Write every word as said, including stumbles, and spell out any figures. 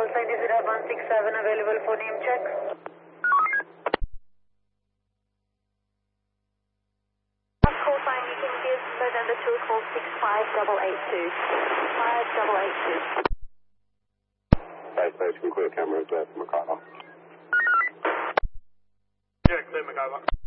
call sign is one six seven available for name check. Call sign you can give November two call six five double eight two. five double eight two. Base station, clear cameras there for Mackayla. Yeah, clear Mackayla.